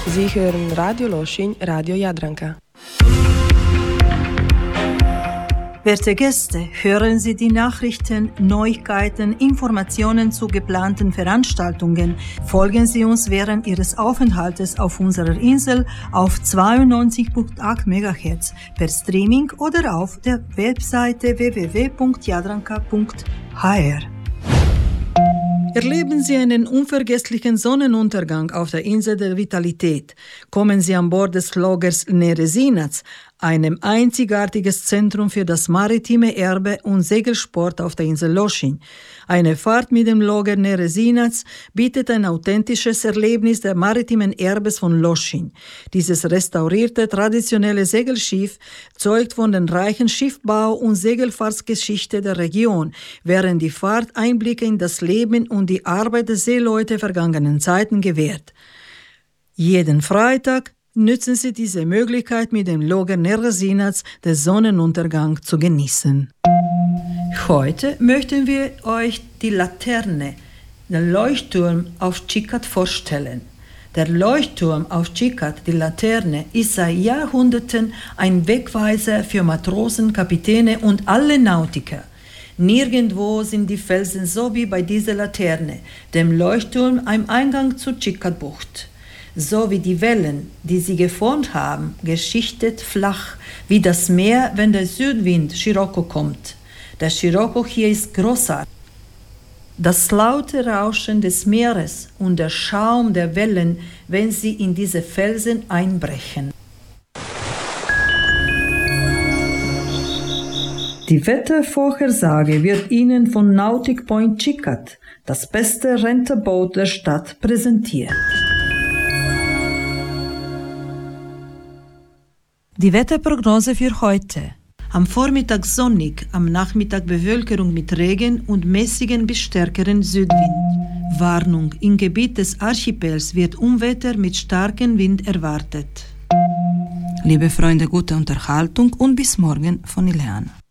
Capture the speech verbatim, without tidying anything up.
Sie hören Radio Loschin, Radio Jadranka. Werte Gäste, hören Sie die Nachrichten, Neuigkeiten, Informationen zu geplanten Veranstaltungen. Folgen Sie uns während Ihres Aufenthaltes auf unserer Insel auf zweiundneunzig Komma acht Megahertz per Streaming oder auf der Webseite w w w punkt jadranka punkt h r. Erleben Sie einen unvergesslichen Sonnenuntergang auf der Insel der Vitalität. Kommen Sie an Bord des Loggers Neresinac, einem einzigartiges Zentrum für das maritime Erbe und Segelsport auf der Insel Loschin. Eine Fahrt mit dem Logger Neresinac bietet ein authentisches Erlebnis der maritimen Erbes von Loschin. Dieses restaurierte traditionelle Segelschiff zeugt von den reichen Schiffbau- und Segelfahrtsgeschichte der Region, während die Fahrt Einblicke in das Leben und die Arbeit der Seeleute vergangenen Zeiten gewährt. Jeden Freitag nützen Sie diese Möglichkeit, mit dem Logger Neresinac den Sonnenuntergang zu genießen. Heute möchten wir euch die Laterne, den Leuchtturm auf Čikat vorstellen. Der Leuchtturm auf Čikat, die Laterne, ist seit Jahrhunderten ein Wegweiser für Matrosen, Kapitäne und alle Nautiker. Nirgendwo sind die Felsen so wie bei dieser Laterne, dem Leuchtturm am Eingang zur Čikat-Bucht. So wie die Wellen, die sie geformt haben, geschichtet flach, wie das Meer, wenn der Südwind Scirocco kommt. Der Scirocco hier ist großartig. Das laute Rauschen des Meeres und der Schaum der Wellen, wenn sie in diese Felsen einbrechen. Die Wettervorhersage wird Ihnen von Nautic Point Čikat, das beste Renterboot der Stadt, präsentiert. Die Wetterprognose für heute. Am Vormittag sonnig, am Nachmittag Bewölkung mit Regen und mäßigen bis stärkeren Südwind. Warnung: Im Gebiet des Archipels wird Unwetter mit starkem Wind erwartet. Liebe Freunde, gute Unterhaltung und bis morgen von Ileana.